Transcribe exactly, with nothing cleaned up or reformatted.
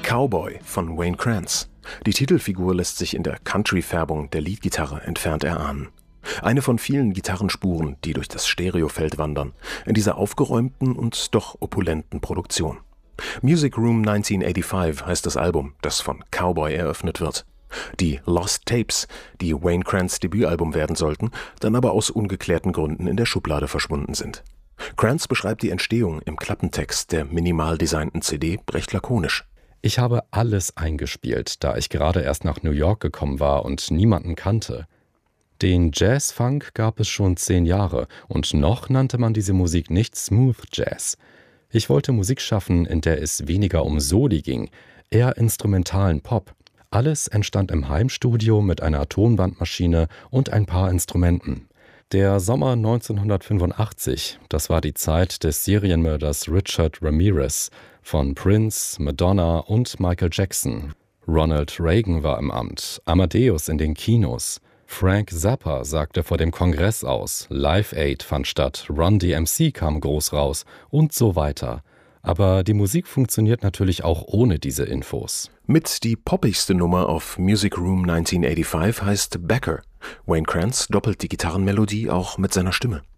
Cowboy von Wayne Krantz. Die Titelfigur lässt sich in der Country-Färbung der Leadgitarre entfernt erahnen. Eine von vielen Gitarrenspuren, die durch das Stereofeld wandern, in dieser aufgeräumten und doch opulenten Produktion. Music Room neunzehnhundertfünfundachtzig heißt das Album, das von Cowboy eröffnet wird. Die Lost Tapes, die Wayne Krantz Debütalbum werden sollten, dann aber aus ungeklärten Gründen in der Schublade verschwunden sind. Krantz beschreibt die Entstehung im Klappentext der minimal designten C D recht lakonisch. Ich habe alles eingespielt, da ich gerade erst nach New York gekommen war und niemanden kannte. Den Jazz-Funk gab es schon zehn Jahre und noch nannte man diese Musik nicht Smooth Jazz. Ich wollte Musik schaffen, in der es weniger um Soli ging, eher instrumentalen Pop. Alles entstand im Heimstudio mit einer Tonbandmaschine und ein paar Instrumenten. Der Sommer neunzehnhundertfünfundachtzig, das war die Zeit des Serienmörders Richard Ramirez, von Prince, Madonna und Michael Jackson. Ronald Reagan war im Amt, Amadeus in den Kinos. Frank Zappa sagte vor dem Kongress aus, Live Aid fand statt, Run D M C kam groß raus und so weiter. Aber die Musik funktioniert natürlich auch ohne diese Infos. Mit die poppigste Nummer auf Music Room neunzehnhundertfünfundachtzig heißt Becker. Wayne Krantz doppelt die Gitarrenmelodie auch mit seiner Stimme.